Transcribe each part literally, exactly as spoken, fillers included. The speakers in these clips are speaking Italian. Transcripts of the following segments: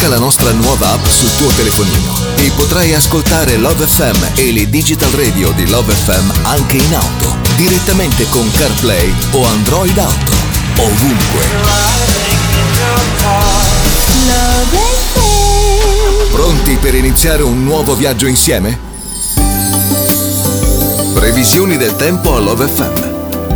Scarica la nostra nuova app sul tuo telefonino e potrai ascoltare Love F M e le digital radio di Love F M anche in auto, direttamente con CarPlay o Android Auto, ovunque. Pronti per iniziare un nuovo viaggio insieme? Previsioni del tempo a Love F M.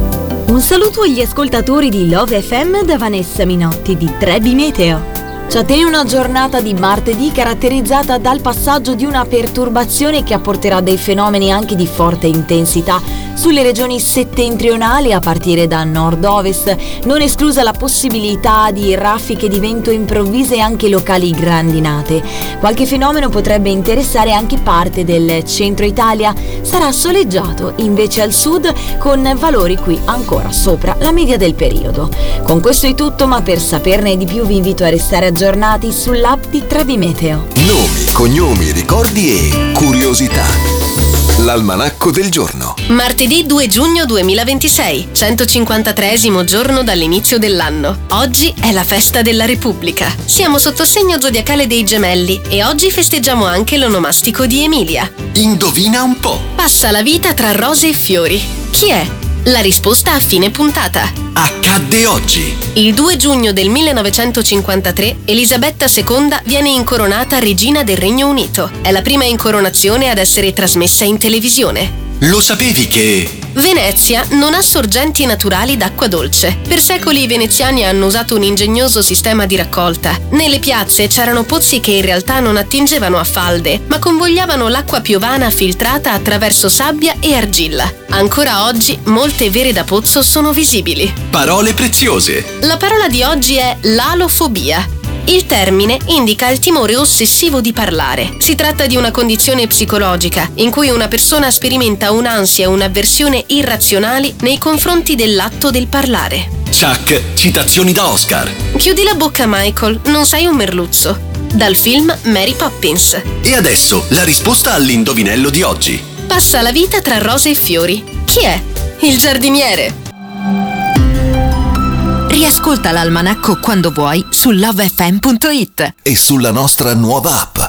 Un saluto agli ascoltatori di Love F M da Vanessa Minotti di Trebi Meteo. Ci attende una giornata di martedì caratterizzata dal passaggio di una perturbazione che apporterà dei fenomeni anche di forte intensità sulle regioni settentrionali a partire da nord-ovest, non esclusa la possibilità di raffiche di vento improvvise e anche locali grandinate. Qualche fenomeno potrebbe interessare anche parte del centro Italia. Sarà soleggiato invece al sud con valori qui ancora sopra la media del periodo. Con questo è tutto, ma per saperne di più vi invito a restare aggiornati sull'app di Trebi Meteo. Nomi, cognomi, ricordi e curiosità. L'almanacco del giorno. Martedì due giugno duemilaventisei, centocinquantatreesimo giorno dall'inizio dell'anno. Oggi è la festa della Repubblica. Siamo sotto segno zodiacale dei Gemelli e oggi festeggiamo anche l'onomastico di Emilia. Indovina un po'. Passa la vita tra rose e fiori. Chi è? La risposta a fine puntata. Accadde oggi. Il due giugno del millenovecentocinquantatré Elisabetta seconda viene incoronata regina del Regno Unito. È la prima incoronazione ad essere trasmessa in televisione. Lo sapevi che... Venezia non ha sorgenti naturali d'acqua dolce. Per secoli i veneziani hanno usato un ingegnoso sistema di raccolta. Nelle piazze c'erano pozzi che in realtà non attingevano a falde, ma convogliavano l'acqua piovana filtrata attraverso sabbia e argilla. Ancora oggi molte vere da pozzo sono visibili. Parole preziose. La parola di oggi è l'alofobia. Il termine indica il timore ossessivo di parlare. Si tratta di una condizione psicologica in cui una persona sperimenta un'ansia e un'avversione irrazionali nei confronti dell'atto del parlare. Chuck, citazioni da Oscar. Chiudi la bocca, Michael, non sei un merluzzo. Dal film Mary Poppins. E adesso la risposta all'indovinello di oggi. Passa la vita tra rose e fiori. Chi è? Il giardiniere. Riascolta l'almanacco quando vuoi su love f m punto it e sulla nostra nuova app.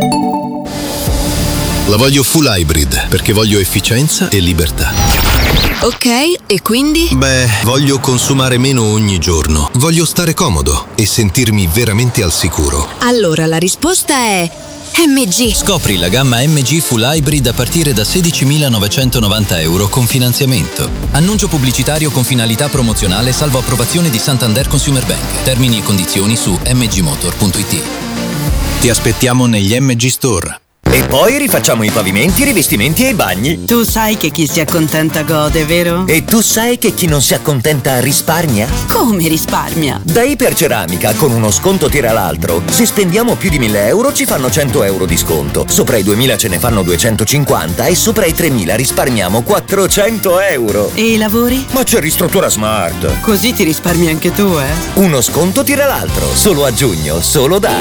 La voglio full hybrid perché voglio efficienza e libertà. Ok, e quindi? Beh, voglio consumare meno ogni giorno. Voglio stare comodo e sentirmi veramente al sicuro. Allora la risposta è M G. Scopri la gamma M G Full Hybrid a partire da sedicimilanovancentonovanta euro con finanziamento. Annuncio pubblicitario con finalità promozionale salvo approvazione di Santander Consumer Bank. Termini e condizioni su m g motor punto i t. Ti aspettiamo negli M G Store. E poi rifacciamo i pavimenti, i rivestimenti e i bagni. Tu sai che chi si accontenta gode, vero? E tu sai che chi non si accontenta risparmia? Come risparmia? Da Iperceramica, con uno sconto tira l'altro. Se spendiamo più di mille euro ci fanno cento euro di sconto. Sopra i duemila ce ne fanno duecentocinquanta e sopra i tremila risparmiamo quattrocento euro. E i lavori? Ma c'è Ristruttura Smart. Così ti risparmi anche tu, eh? Uno sconto tira l'altro. Solo a giugno, solo da